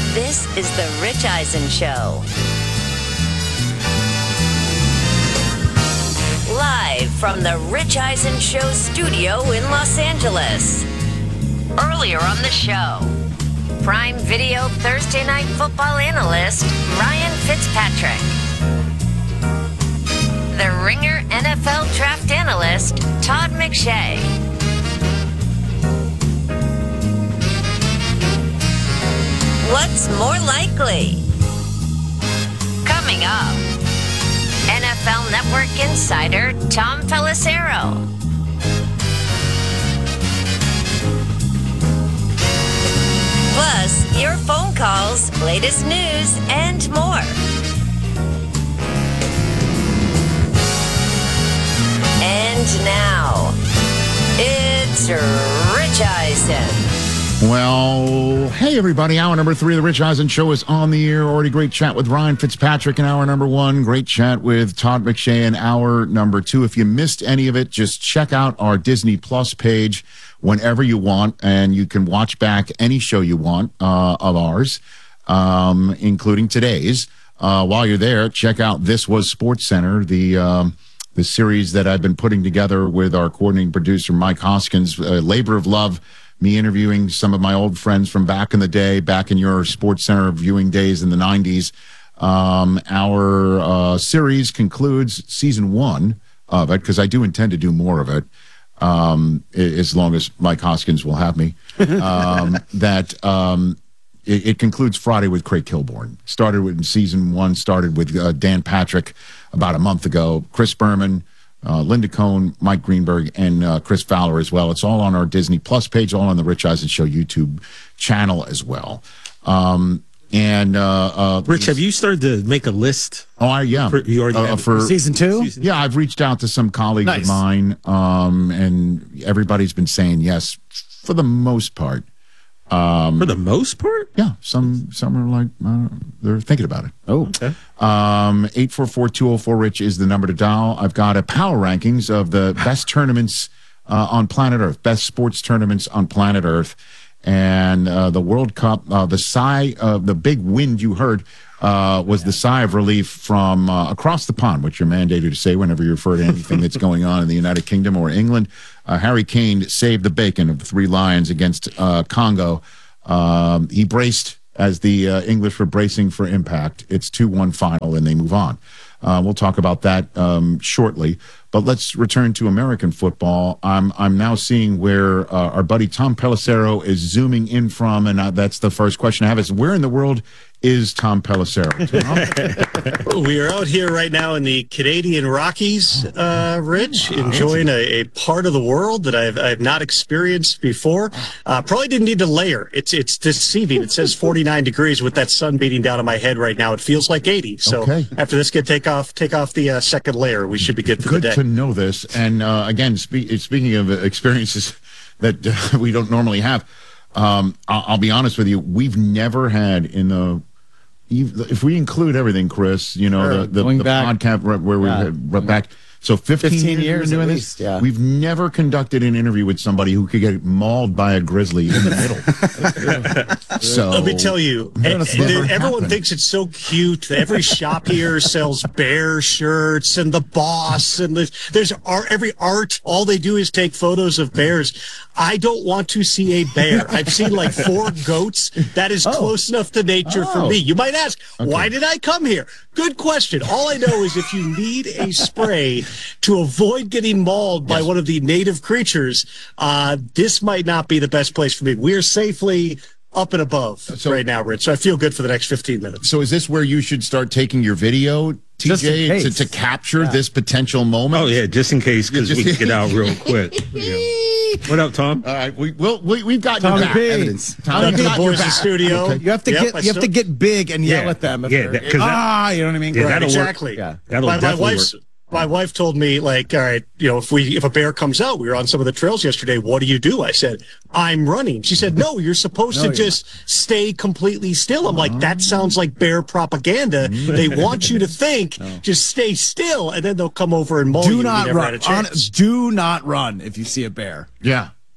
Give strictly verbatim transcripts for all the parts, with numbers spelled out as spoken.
This is The Rich Eisen Show. Live from The Rich Eisen Show studio in Los Angeles. Earlier on the show, Prime Video Thursday Night Football analyst Ryan Fitzpatrick. The Ringer N F L draft analyst Todd McShay. What's more likely? Coming up, N F L Network insider Tom Pelissero. Plus, your phone calls, latest news, and more. And now, it's Rich Eisen. Well, hey everybody, hour number three of the Rich Eisen Show is on the air. Already great chat with Ryan Fitzpatrick in hour number one. Great chat with Todd McShay in hour number two. If you missed any of it, just check out our Disney Plus page whenever you want, and you can watch back any show you want uh, of ours, um, including today's. Uh, while you're there, check out This Was Sports Center, the um, the series that I've been putting together with our coordinating producer, Mike Hoskins, uh, labor of love. Me interviewing some of my old friends from back in the day, back in your Sports Center viewing days in the nineties. Um, our uh, series concludes season one of it, because I do intend to do more of it, um, as long as Mike Hoskins will have me. Um, that um, it, it concludes Friday with Craig Kilborn. Started with season one, started with uh, Dan Patrick about a month ago. Chris Berman, Uh, Linda Cohn, Mike Greenberg, and uh, Chris Fowler as well. It's all on our Disney Plus page, all on the Rich Eisen Show YouTube channel as well. Um, and uh, uh, Rich, have you started to make a list? Oh, I, yeah. For, you already uh, have for season two? Season yeah, I've reached out to some colleagues Nice. of mine, um, and everybody's been saying yes for the most part. Um, For the most part? yeah, some some are like uh, they're thinking about it. Oh, Okay. Um, eight four four, two oh four, RICH is the number to dial. I've got a power rankings of the best tournaments uh, on planet Earth, best sports tournaments on planet Earth. And uh, the World Cup, uh, the sigh, uh, the big wind you heard uh, was the sigh of relief from uh, across the pond, which you're mandated to say whenever you refer to anything that's going on in the United Kingdom or England. Uh, Harry Kane saved the bacon of the Three Lions against uh, Congo. Um, he braced as the uh, English were bracing for impact. It's two one final, and they move on. Uh, we'll talk about that um, shortly. But let's return to American football. I'm I'm now seeing where uh, our buddy Tom Pelissero is zooming in from, and uh, that's the first question I have is, where in the world is Tom Pelissero? Tom? We are out here right now in the Canadian Rockies, uh, Rich, enjoying a, a part of the world that I've I've not experienced before. Uh, probably didn't need to layer. It's it's deceiving. It says forty-nine degrees with that sun beating down on my head right now. It feels like eighty. So Okay. after this, get take off take off the uh, second layer. We should be good for Good the day. to know this. And uh, again, spe- speaking of experiences that uh, we don't normally have, um, I'll, I'll be honest with you, we've never had in the, if we include everything, Chris, you know, Sure. the, the, Going the back- podcast where we Yeah. had right back. So fifteen, fifteen years, years we've been at doing least, this. yeah. We've never conducted an interview with somebody who could get mauled by a grizzly in the middle. So Let me tell you, Never and- and happened. everyone thinks it's so cute. Every shop here sells bear shirts and the boss, and there's, there's art, every art. All they do is take photos of bears. I don't want to see a bear. I've seen like four goats. That is Oh. close enough to nature Oh. for me. You might ask, why did I come here? Good question. All I know is if you need a spray to avoid getting mauled by Yes. one of the native creatures, uh, this might not be the best place for me. We're safely up and above So- right now, Rich. So I feel good for the next fifteen minutes. So is this where you should start taking your video, Just in T J, to, case. to capture this potential moment? Oh, yeah, just in case, because Yeah, we just- can get out real quick. Yeah. What up, Tom? All right, we will. We, we've got Tommy your back. P. Evidence. Out Tommy, to the got your boys in the back. studio. Okay. You have to Yep, get I you have to still- get big and yell Yeah. at them. If Yeah, they're- that- 'cause that- ah, you know what I mean? Yeah, Right, that'll work. exactly. Yeah. That'll my, my definitely wife's work. my wife told me, like, all right, you know, if we if a bear comes out, we were on some of the trails yesterday. What do you do? I said, I'm running. She said, no, you're supposed No, to you're just stay completely still. I'm like, that sounds like bear propaganda. They want you to think, just stay still, and then they'll come over and maul you. Do and not you never run. had a On, chance. do not run if you see a bear. Yeah.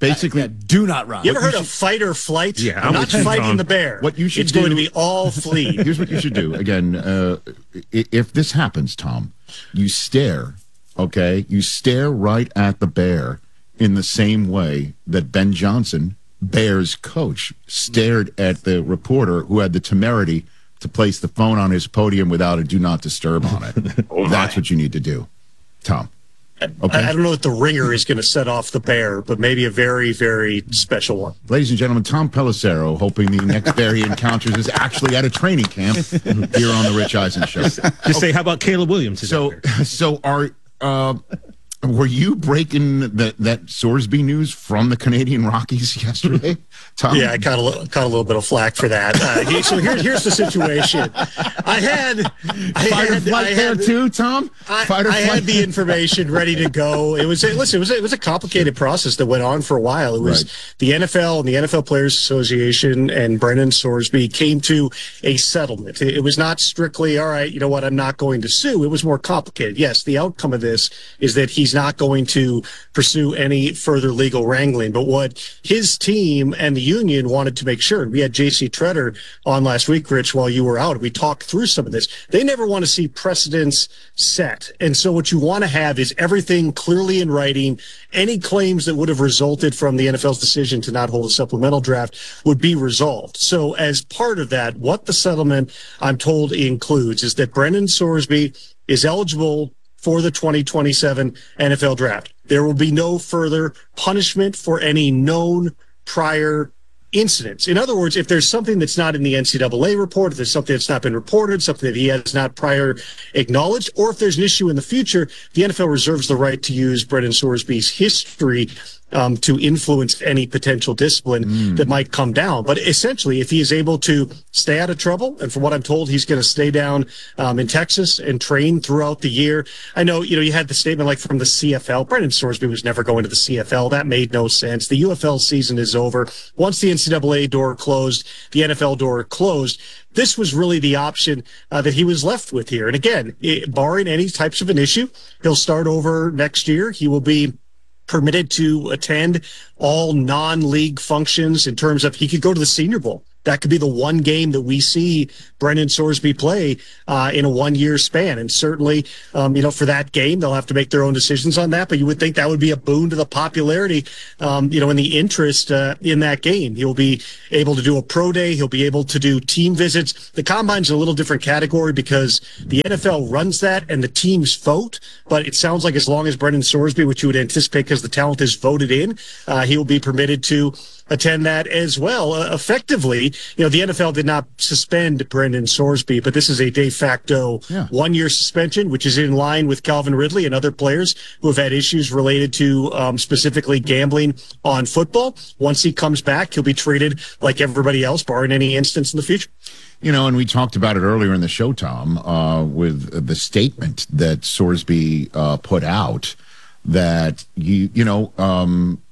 Basically, Yeah, do not run. You ever heard of fight or flight? Yeah, I'm I'm not with you, fighting Tom. the bear. What you should it's going to do- be all flee. Here's what you should do. Again, uh, i- if this happens, Tom, you stare, okay? You stare right at the bear in the same way that Ben Johnson, Bears coach, stared at the reporter who had the temerity to place the phone on his podium without a do not disturb on it. That's what you need to do, Tom. Okay. I, I don't know if the ringer is going to set off the bear, but maybe a very, very special one. Ladies and gentlemen, Tom Pelissero, hoping the next bear he encounters is actually at a training camp here on the Rich Eisen Show. Just say, how about Caleb Williams? So, so are uh, were you breaking that that Sorsby news from the Canadian Rockies yesterday, Tom? Yeah, I caught a, little, caught a little bit of flack for that. Uh, he- so here, here's the situation. I had, I Fight or had, flight I there had, too, Tom. I, Fight or I flight. had the information ready to go. It was a, listen. It was a, it was a complicated process that went on for a while. It was Right. the N F L and the N F L Players Association and Brendan Sorsby came to a settlement. It, it was not strictly all right. You know what? I'm not going to sue. It was more complicated. Yes, the outcome of this is that he's not going to pursue any further legal wrangling. But what his team and the union wanted to make sure, and we had J C Treader on last week, Rich, while you were out. We talked through some of this. They never want to see precedents set. And so what you want to have is everything clearly in writing. Any claims that would have resulted from the N F L's decision to not hold a supplemental draft would be resolved. So as part of that, what the settlement, I'm told, includes is that Brendan Sorsby is eligible for the twenty twenty-seven N F L draft. There will be no further punishment for any known prior incidents. In other words, if there's something that's not in the N C double A report, if there's something that's not been reported, something that he has not prior acknowledged, or if there's an issue in the future, the N F L reserves the right to use Brendan Sorsby's history um, to influence any potential discipline mm. that might come down. But essentially, if he is able to stay out of trouble, and from what I'm told, he's going to stay down um, in Texas and train throughout the year. I know, you know, you had the statement like from the C F L. Brendan Sorsby was never going to the C F L. That made no sense. The U F L season is over. Once the N C double A door closed, the N F L door closed. This was really the option uh, that he was left with here. And again, it, barring any types of an issue, he'll start over next year. He will be permitted to attend all non-league functions in terms of he could go to the Senior Bowl. That could be the one game that we see Brendan Sorsby play uh, in a one-year span. And certainly, um, you know, for that game, they'll have to make their own decisions on that. But you would think that would be a boon to the popularity, um, you know, in the interest uh, in that game. He'll be able to do a pro day. He'll be able to do team visits. The combine's a little different category because the N F L runs that and the teams vote. But it sounds like as long as Brendan Sorsby, which you would anticipate because the talent is voted in, uh, he will be permitted to attend that as well. Uh, effectively, you know, the N F L did not suspend Brendan Sorsby, but this is a de facto Yeah. one-year suspension, which is in line with Calvin Ridley and other players who have had issues related to um, specifically gambling on football. Once he comes back, he'll be treated like everybody else, barring any instance in the future. You know, and we talked about it earlier in the show, Tom, uh, with the statement that Sorsby uh, put out that, you, you know, um,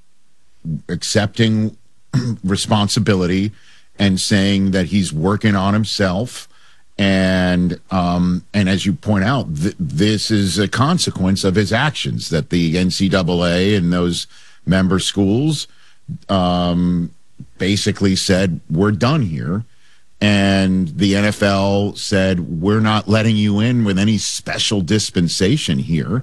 accepting responsibility and saying that he's working on himself. And um, and as you point out, th- this is a consequence of his actions, that the N C double A and those member schools um, basically said, we're done here. And the N F L said, we're not letting you in with any special dispensation here.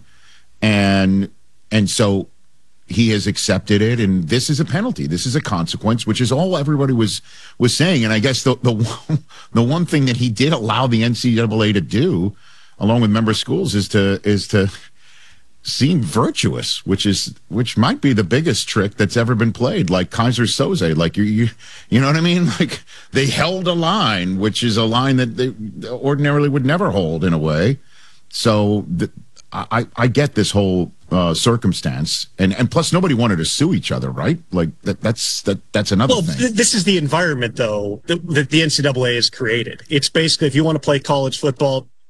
And and so he has accepted it, and this is a penalty. This is a consequence, which is all everybody was was saying. And I guess the the one, the one thing that he did allow the N C double A to do, along with member schools, is to is to seem virtuous, which is which might be the biggest trick that's ever been played. Like Kaiser Soze, like you you you know what I mean? Like they held a line, which is a line that they ordinarily would never hold in a way. So the, I I get this whole uh, circumstance, and and plus nobody wanted to sue each other, right? Like that that's that that's another Well, thing. th- this is the environment, though, that, that the N C double A has created. It's basically if you want to play college football,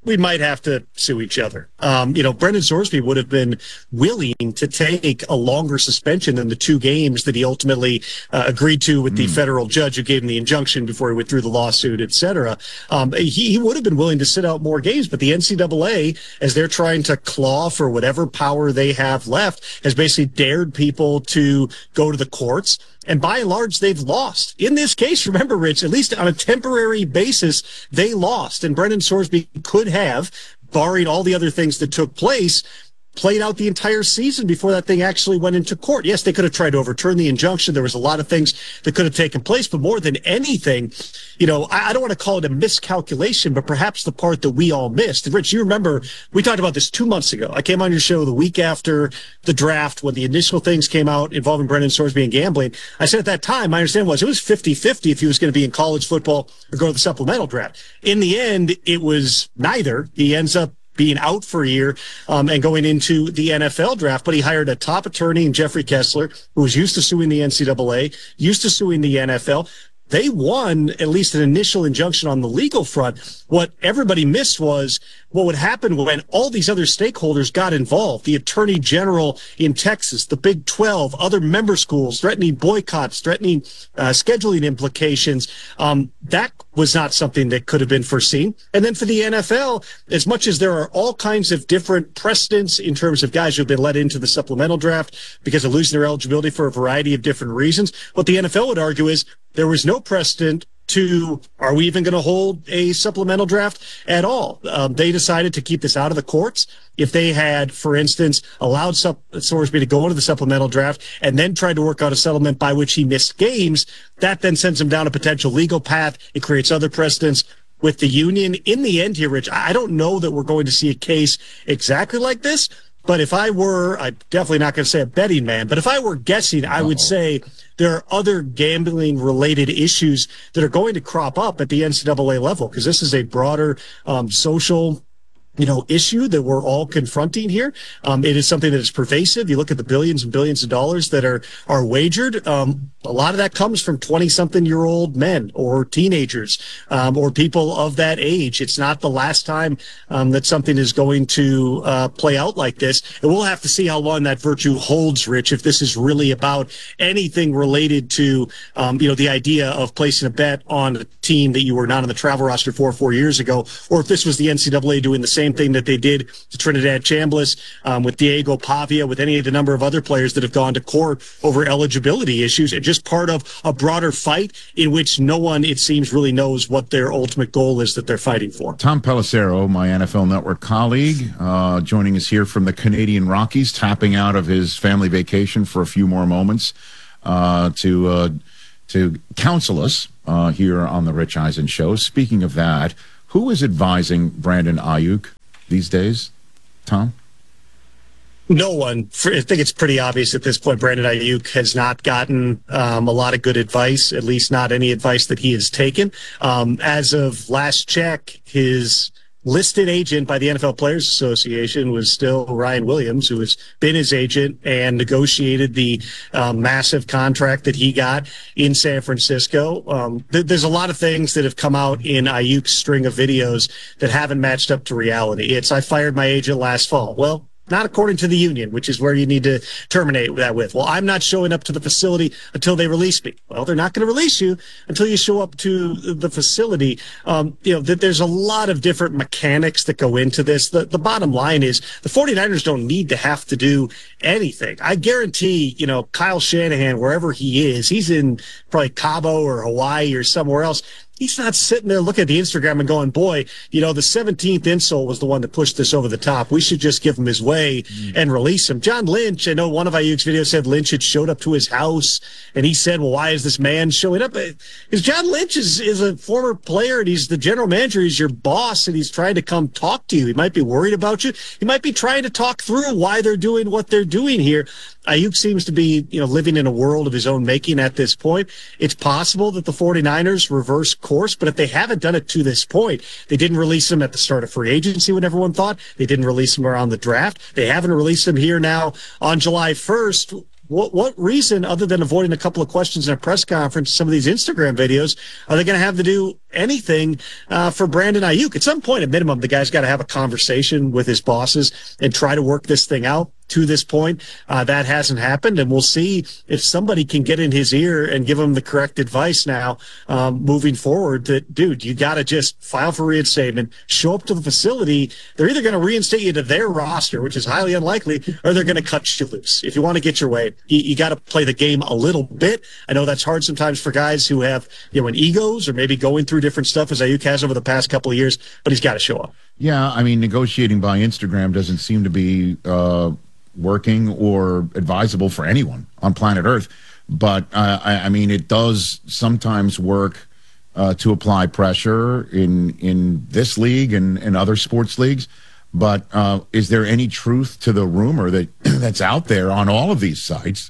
we might have to sue each other. Um, you know, Brendan Sorsby would have been willing to take a longer suspension than the two games that he ultimately uh, agreed to with mm. the federal judge who gave him the injunction before he withdrew the lawsuit, et cetera. Um, he, he would have been willing to sit out more games, but the N C double A, as they're trying to claw for whatever power they have left, has basically dared people to go to the courts. And by and large, they've lost. In this case, remember, Rich, at least on a temporary basis, they lost. And Brendan Sorsby could have, barring all the other things that took place, played out the entire season before that thing actually went into court. Yes, they could have tried to overturn the injunction. There was a lot of things that could have taken place, but more than anything, you know, I, I don't want to call it a miscalculation, but perhaps the part that we all missed. And Rich, you remember we talked about this two months ago. I came on your show the week after the draft when the initial things came out involving Brendan Sorsby and gambling. I said at that time, my understanding was it was fifty-fifty if he was going to be in college football or go to the supplemental draft. In the end, it was neither. He ends up being out for a year um, and going into the N F L draft. But he hired a top attorney in Jeffrey Kessler, who was used to suing the N C double A, used to suing the N F L. They won at least an initial injunction on the legal front. What everybody missed was what would happen when all these other stakeholders got involved. The attorney general in Texas, the Big twelve, other member schools threatening boycotts, threatening uh, scheduling implications. Um, that was not something that could have been foreseen. And then for the N F L, as much as there are all kinds of different precedents in terms of guys who have been let into the supplemental draft because of losing their eligibility for a variety of different reasons, what the N F L would argue is there was no precedent to, are we even going to hold a supplemental draft at all? Um, they decided to keep this out of the courts. If they had, for instance, allowed Sup- Sorsby to go into the supplemental draft and then tried to work out a settlement by which he missed games, that then sends him down a potential legal path. It creates other precedents with the union. In the end here, Rich, I don't know that we're going to see a case exactly like this. But if I were, I'm definitely not going to say a betting man, but if I were guessing, I would say there are other gambling-related issues that are going to crop up at the N C double A level, because this is a broader um, social you know, issue that we're all confronting here. Um, it is something that is pervasive. You look at the billions and billions of dollars that are, are wagered. Um, a lot of that comes from twenty-something-year-old men or teenagers um, or people of that age. It's not the last time um, that something is going to uh, play out like this. And we'll have to see how long that virtue holds, Rich, if this is really about anything related to, um, you know, the idea of placing a bet on a team that you were not on the travel roster for four years ago, or if this was the N C double A doing the same thing that they did to Trinidad Chambliss, um, with Diego Pavia, with any of the number of other players that have gone to court over eligibility issues, and just part of a broader fight in which no one, it seems, really knows what their ultimate goal is that they're fighting for. Tom Pelissero, my N F L Network colleague, uh, joining us here from the Canadian Rockies, tapping out of his family vacation for a few more moments uh, to uh, to counsel us uh, here on the Rich Eisen Show. Speaking of that, who is advising Brandon Aiyuk these days, Tom? No one. I think it's pretty obvious at this point Brandon Aiyuk has not gotten um, a lot of good advice, at least not any advice that he has taken. Um, as of last check, his listed agent by the N F L Players Association was still Ryan Williams, who has been his agent and negotiated the um, massive contract that he got in San Francisco. Um, th- there's a lot of things that have come out in Aiyuk's string of videos that haven't matched up to reality. It's, I fired my agent last fall. Well, not according to the union, which is where you need to terminate that with. Well, I'm not showing up to the facility until they release me. Well, they're not going to release you until you show up to the facility. Um, you know, that there's a lot of different mechanics that go into this. The, the bottom line is the 49ers don't need to have to do anything. I guarantee, you know, Kyle Shanahan, wherever he is, he's in probably Cabo or Hawaii or somewhere else. He's not sitting there looking at the Instagram and going, boy, you know, the seventeenth insole was the one that pushed this over the top. We should just give him his way and release him. John Lynch, I know one of Aiyuk's videos said Lynch had showed up to his house, and he said, well, why is this man showing up? Because John Lynch is, is a former player, and he's the general manager. He's your boss, and he's trying to come talk to you. He might be worried about you. He might be trying to talk through why they're doing what they're doing here. Aiyuk seems to be, you know, living in a world of his own making at this point. It's possible that the 49ers reverse course, but if they haven't done it to this point, they didn't release him at the start of free agency when everyone thought. They didn't release him around the draft. They haven't released him here now on July first. what what reason, other than avoiding a couple of questions in a press conference, some of these Instagram videos, are they going to have to do anything uh, for Brandon Ayuk? At some point, at minimum, the guy's got to have a conversation with his bosses and try to work this thing out. To this point, uh, that hasn't happened, and we'll see if somebody can get in his ear and give him the correct advice now um, moving forward that, dude, you got to just file for reinstatement, show up to the facility. They're either going to reinstate you to their roster, which is highly unlikely, or they're going to cut you loose. If you want to get your way, you, you got to play the game a little bit. I know that's hard sometimes for guys who have, you know, an egos or maybe going through different stuff as Ayuk has over the past couple of years, but he's got to show up. Yeah, I mean, negotiating by Instagram doesn't seem to be uh, working or advisable for anyone on planet Earth. But, uh, I, I mean, it does sometimes work uh, to apply pressure in in this league and, and other sports leagues. But uh, is there any truth to the rumor that that's out there on all of these sites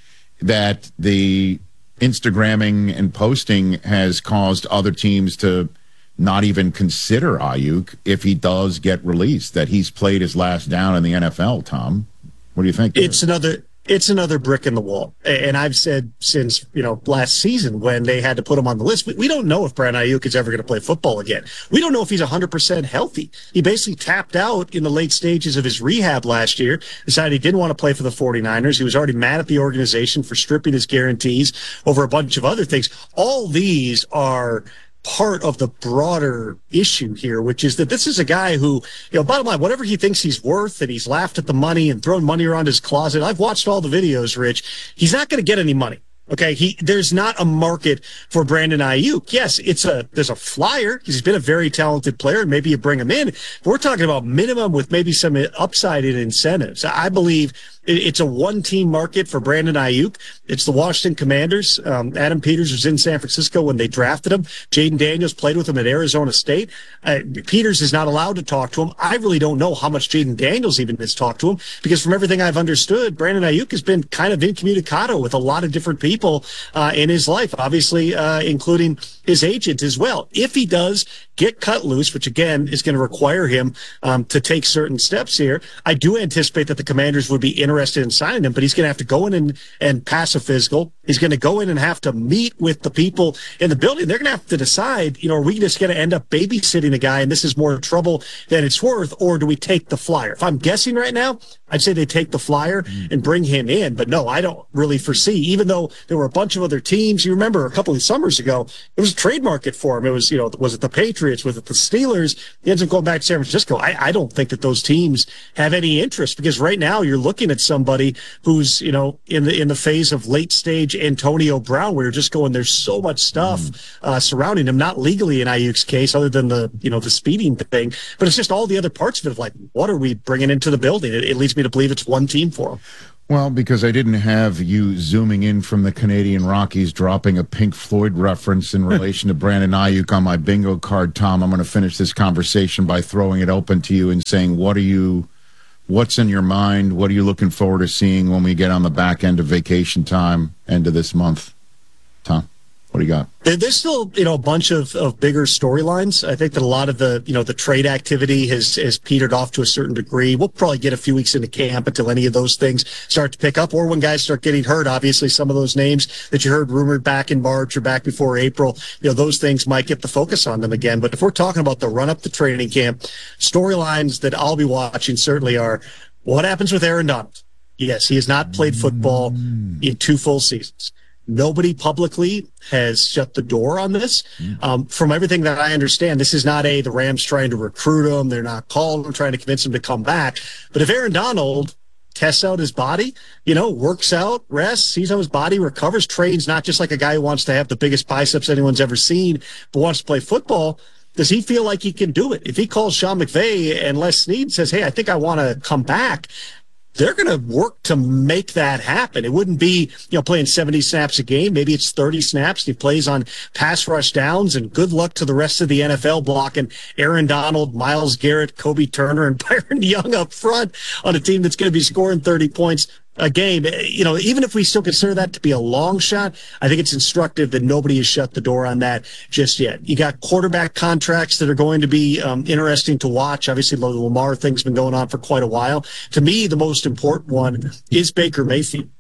that the Instagramming and posting has caused other teams to not even consider Ayuk if he does get released, that he's played his last down in the N F L, Tom? What do you think? It's another it's another brick in the wall. And I've said since, you know, last season when they had to put him on the list, we, we don't know if Brandon Ayuk is ever going to play football again. We don't know if he's one hundred percent healthy. He basically tapped out in the late stages of his rehab last year, decided he didn't want to play for the forty-niners. He was already mad at the organization for stripping his guarantees over a bunch of other things. All these are part of the broader issue here, which is that this is a guy who, you know, bottom line, whatever he thinks he's worth, and he's laughed at the money and thrown money around his closet. I've watched all the videos, Rich. He's not going to get any money. Okay, he there's not a market for Brandon Ayuk. Yes, it's a there's a flyer. He's been a very talented player, and maybe you bring him in. But we're talking about minimum with maybe some upside in incentives. I believe it's a one-team market for Brandon Ayuk. It's the Washington Commanders. Um, Adam Peters was in San Francisco when they drafted him. Jaden Daniels played with him at Arizona State. Uh, Peters is not allowed to talk to him. I really don't know how much Jaden Daniels even has talked to him, because from everything I've understood, Brandon Ayuk has been kind of incommunicado with a lot of different people uh, in his life, obviously uh, including his agent as well. If he does get cut loose, which again is going to require him um, to take certain steps here, I do anticipate that the Commanders would be interested in signing him, but he's going to have to go in and, and pass a physical. He's going to go in and have to meet with the people in the building. They're going to have to decide, you know, are we just going to end up babysitting a guy and this is more trouble than it's worth, or do we take the flyer? If I'm guessing right now, I'd say they take the flyer and bring him in. But no, I don't really foresee, even though there were a bunch of other teams. You remember a couple of summers ago, it was a trade market for him. It was, you know, was it the Patriots? Was it the Steelers? He ends up going back to San Francisco. I, I don't think that those teams have any interest, because right now you're looking at somebody who's, you know, in the in the phase of late stage Antonio Brown, where you're just going, there's so much stuff uh, surrounding him, not legally in Ayuk's case, other than the, you know, the speeding thing, but it's just all the other parts of it, of like, what are we bringing into the building? It, it leads me to believe it's one team for him. Well, because I didn't have you zooming in from the Canadian Rockies dropping a Pink Floyd reference in relation to Brandon Ayuk on my bingo card, Tom, I'm going to finish this conversation by throwing it open to you and saying, what are you, what's in your mind? What are you looking forward to seeing when we get on the back end of vacation time, end of this month? Tom, what do you got? There's still, you know, a bunch of, of bigger storylines. I think that a lot of the, you know, the trade activity has, has petered off to a certain degree. We'll probably get a few weeks into camp until any of those things start to pick up, or when guys start getting hurt. Obviously, some of those names that you heard rumored back in March or back before April, you know, those things might get the focus on them again. But if we're talking about the run up to training camp, storylines that I'll be watching certainly are what happens with Aaron Donald. Yes, he has not played football in two full seasons. Nobody publicly has shut the door on this. Um, from everything that I understand, this is not a, the Rams trying to recruit him. They're not calling him, trying to convince him to come back. But if Aaron Donald tests out his body, you know, works out, rests, sees how his body recovers, trains, not just like a guy who wants to have the biggest biceps anyone's ever seen, but wants to play football, does he feel like he can do it? If he calls Sean McVay and Les Snead says, hey, I think I want to come back, they're going to work to make that happen. It wouldn't be, you know, playing seventy snaps a game. Maybe it's thirty snaps. He plays on pass rush downs, and good luck to the rest of the N F L blocking Aaron Donald, Myles Garrett, Kobe Turner, and Byron Young up front on a team that's going to be scoring thirty points a game. You know, even if we still consider that to be a long shot, I think it's instructive that nobody has shut the door on that just yet. You got quarterback contracts that are going to be um, interesting to watch. Obviously, the Lamar thing's been going on for quite a while. To me, the most important one is Baker Mayfield.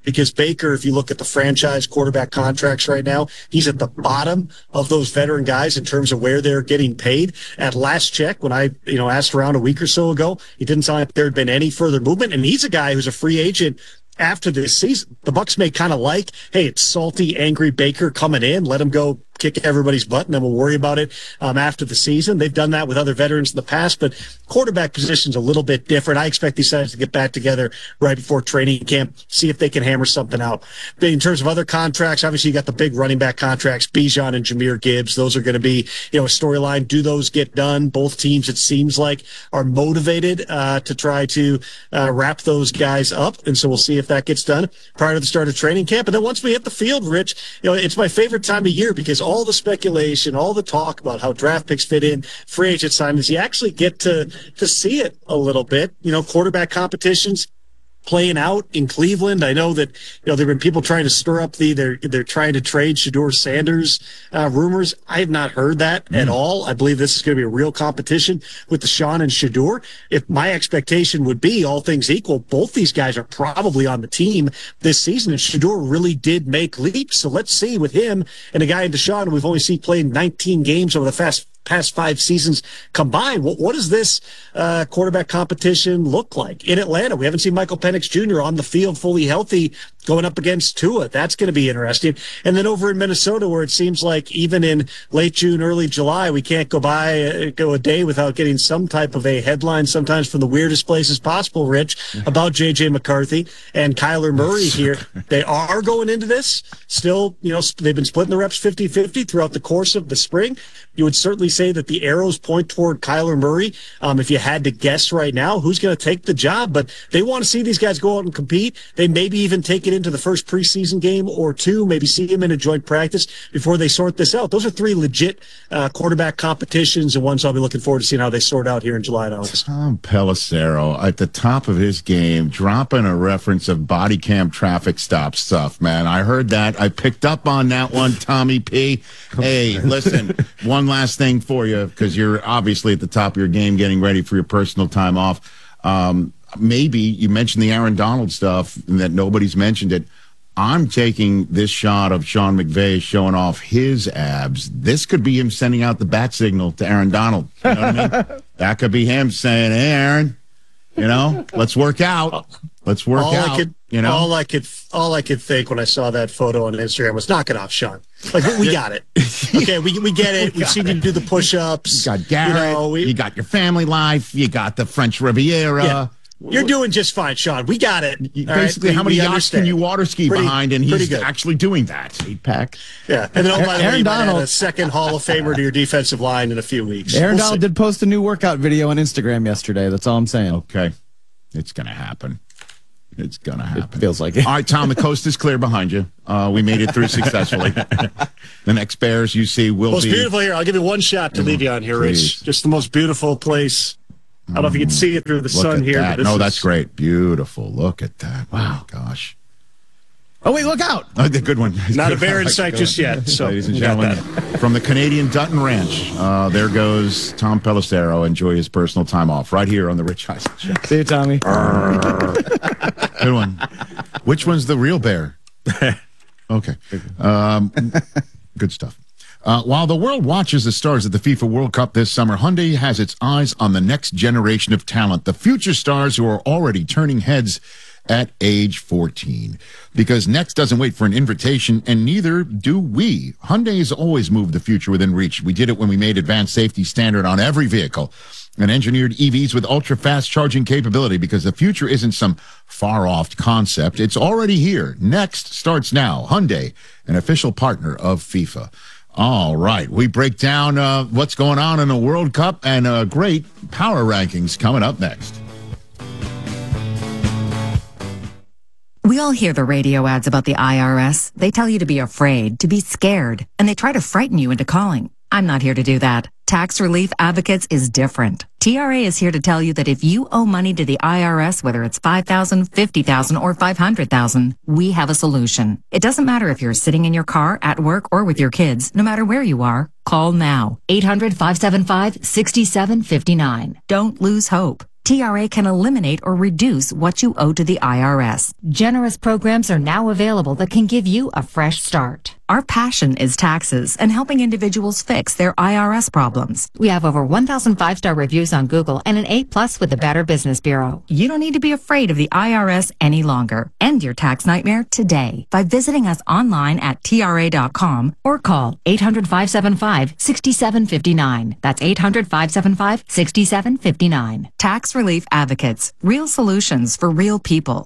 because Baker, if you look at the franchise quarterback contracts right now, he's at the bottom of those veteran guys in terms of where they're getting paid. At last check, when I, you know, asked around a week or so ago, he didn't sound like there had been any further movement. And he's a guy who's a free agent after this season. The Bucs may kind of like, hey, it's salty, angry Baker coming in. Let him go kick everybody's butt, and then we'll worry about it um, after the season. They've done that with other veterans in the past, but quarterback position's a little bit different. I expect these guys to get back together right before training camp, see if they can hammer something out. But in terms of other contracts, obviously you got the big running back contracts, Bijan and Jahmyr Gibbs. Those are going to be, you know, a storyline. Do those get done? Both teams, it seems like, are motivated uh, to try to uh, wrap those guys up, and so we'll see if that gets done prior to the start of training camp. And then once we hit the field, Rich, you know, it's my favorite time of year because all the speculation, all the talk about how draft picks fit in, free agent signings, you actually get to to see it a little bit. You know, quarterback competitions playing out in Cleveland. I know that, you know, there have been people trying to stir up the, they're, they're trying to trade Shedeur Sanders uh, rumors. I have not heard that mm. at all. I believe this is going to be a real competition with Deshaun and Shedeur. If my expectation would be, all things equal, both these guys are probably on the team this season, and Shedeur really did make leaps. So let's see with him and a guy in Deshaun we've only seen play nineteen games over the past past five seasons combined. What, what does this uh, quarterback competition look like in Atlanta? We haven't seen Michael Penix Junior on the field fully healthy going up against Tua. That's going to be interesting. And then over in Minnesota, where it seems like even in late June, early July, we can't go by, uh, go a day without getting some type of a headline, sometimes from the weirdest places possible, Rich, about J J McCarthy and Kyler Murray here. They are going into this still, you know, they've been splitting the reps fifty-fifty throughout the course of the spring. You would certainly say that the arrows point toward Kyler Murray. Um, if you had to guess right now, who's going to take the job? But they want to see these guys go out and compete. They maybe even take it into the first preseason game or two, maybe see him in a joint practice before they sort this out. Those are three legit uh, quarterback competitions, and ones I'll be looking forward to seeing how they sort out here in July and August. Tom Pelissero at the top of his game, dropping a reference of body cam traffic stop stuff, man. I heard that. I picked up on that one, Tommy P. Hey, listen, one last thing for you, because you're obviously at the top of your game getting ready for your personal time off. Um, maybe you mentioned the Aaron Donald stuff and that nobody's mentioned it. I'm taking this shot of Sean McVay showing off his abs. This could be him sending out the bat signal to Aaron Donald. You know what I mean? That could be him saying, hey, Aaron, you know, let's work out. Let's work all out. I could, you know, all I could, all I could think when I saw that photo on Instagram was, knock it off, Sean. Like, we got it. Okay, we we get it. we We've seen it. You do the push-ups. You got Garrett. You, know, we, you got your family life. You got the French Riviera. Yeah. You're doing just fine, Sean. We got it. Basically, right? how many yachts can you water ski pretty, behind? And he's actually doing that. Eight pack. Yeah. And then, oh, by the way, you might add a second Hall of Famer to your defensive line in a few weeks. Aaron we'll Donald did post a new workout video on Instagram yesterday. That's all I'm saying. Okay. It's going to happen. It's going to happen. It feels like it. All right, Tom, the coast is clear behind you. Uh, we made it through successfully. The next Bears you see will most be... Most beautiful here. I'll give you one shot to mm, leave you on here, Rich. Just the most beautiful place. I don't know if you can see it through the Look sun here. That. But no, is... that's great. Beautiful. Look at that. Wow. Oh, gosh. Oh, wait, look out. Oh, the good one. Not a bear in sight just yet. So, ladies and gentlemen, from the Canadian Dutton Ranch, uh, there goes Tom Pelissero. Enjoy his personal time off right here on the Rich Eisen Show. See you, Tommy. Good one. Which one's the real bear? Okay. Um, good stuff. Uh, while the world watches the stars at the FIFA World Cup this summer, Hyundai has its eyes on the next generation of talent, the future stars who are already turning heads at age fourteen. Because next doesn't wait for an invitation, and neither do we. Hyundai has always moved the future within reach. We did it when we made advanced safety standard on every vehicle and engineered E Vs with ultra-fast charging capability, because the future isn't some far-off concept. It's already here. Next starts now. Hyundai, an official partner of FIFA. All right, we break down uh, what's going on in the World Cup and uh, great power rankings coming up next. We all hear the radio ads about the I R S. They tell you to be afraid, to be scared, and they try to frighten you into calling. I'm not here to do that. Tax Relief Advocates is different. T R A is here to tell you that if you owe money to the I R S, whether it's five thousand dollars, fifty thousand dollars, or five hundred thousand dollars, we have a solution. It doesn't matter if you're sitting in your car, at work, or with your kids. No matter where you are, call now. eight hundred, five seven five, six seven five nine. Don't lose hope. T R A can eliminate or reduce what you owe to the I R S. Generous programs are now available that can give you a fresh start. Our passion is taxes and helping individuals fix their I R S problems. We have over one thousand five-star reviews on Google and an A plus with the Better Business Bureau. You don't need to be afraid of the I R S any longer. End your tax nightmare today by visiting us online at T R A dot com or call eight hundred, five seven five, six seven five nine. That's eight hundred, five seven five, six seven five nine. Tax Relief Advocates. Real solutions for real people.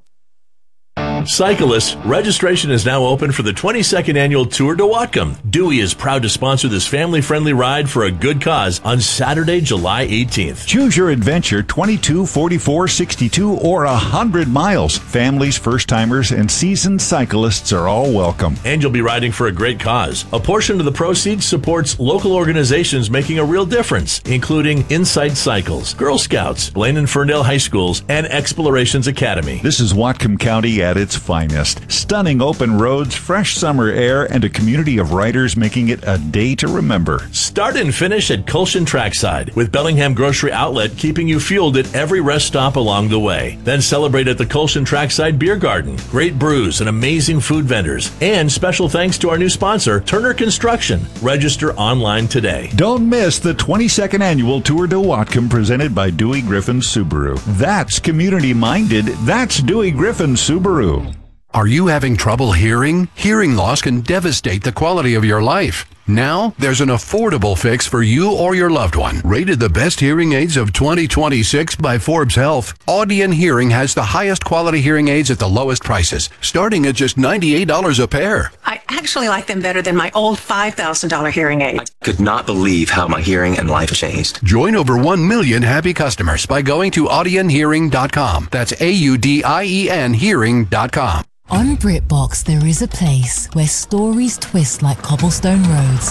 Cyclists, registration is now open for the twenty-second annual Tour de Whatcom. Dewey is proud to sponsor this family-friendly ride for a good cause on Saturday, July eighteenth. Choose your adventure, twenty-two, forty-four, sixty-two, or one hundred miles. Families, first-timers, and seasoned cyclists are all welcome. And you'll be riding for a great cause. A portion of the proceeds supports local organizations making a real difference, including Insight Cycles, Girl Scouts, Blaine and Ferndale High Schools, and Explorations Academy. This is Whatcom County at its finest. Stunning open roads, fresh summer air, and a community of riders making it a day to remember. Start and finish at Colshan Trackside, with Bellingham Grocery Outlet keeping you fueled at every rest stop along the way. Then celebrate at the Colshan Trackside Beer Garden. Great brews and amazing food vendors. And special thanks to our new sponsor, Turner Construction. Register online today. Don't miss the twenty-second annual Tour de Whatcom presented by Dewey Griffin Subaru. That's community-minded. That's Dewey Griffin Subaru. Are you having trouble hearing? Hearing loss can devastate the quality of your life. Now, there's an affordable fix for you or your loved one. Rated the best hearing aids of twenty twenty-six by Forbes Health, Audion Hearing has the highest quality hearing aids at the lowest prices, starting at just ninety-eight dollars a pair. I actually like them better than my old five thousand dollars hearing aid. I could not believe how my hearing and life changed. Join over one million happy customers by going to audion hearing dot com. That's A U D I E N hearing dot com. On BritBox, there is a place where stories twist like cobblestone roads,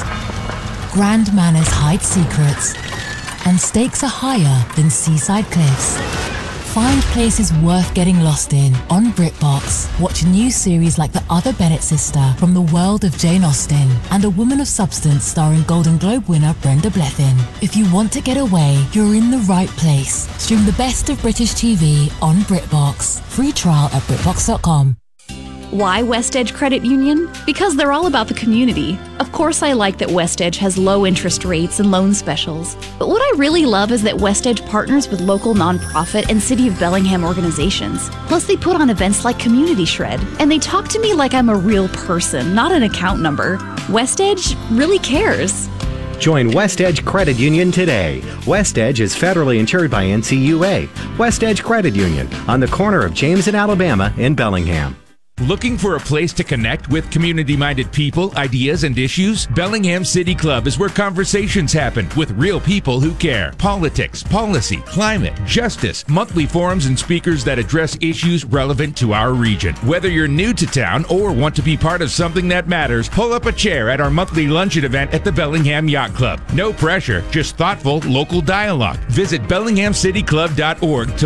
grand manners hide secrets, and stakes are higher than seaside cliffs. Find places worth getting lost in on BritBox. Watch new series like The Other Bennett Sister from the world of Jane Austen and A Woman of Substance starring Golden Globe winner Brenda Blethyn. If you want to get away, you're in the right place. Stream the best of British T V on BritBox. Free trial at BritBox dot com. Why West Edge Credit Union? Because they're all about the community. Of course I like that West Edge has low interest rates and loan specials. But what I really love is that West Edge partners with local nonprofit and City of Bellingham organizations. Plus they put on events like Community Shred. And they talk to me like I'm a real person, not an account number. West Edge really cares. Join West Edge Credit Union today. West Edge is federally insured by N C U A. West Edge Credit Union on the corner of James and Alabama in Bellingham. Looking for a place to connect with community-minded people, ideas, and issues? Bellingham City Club is where conversations happen with real people who care. Politics, policy, climate, justice, monthly forums and speakers that address issues relevant to our region. Whether you're new to town or want to be part of something that matters, pull up a chair at our monthly luncheon event at the Bellingham Yacht Club. No pressure, just thoughtful local dialogue. Visit bellingham city club dot org to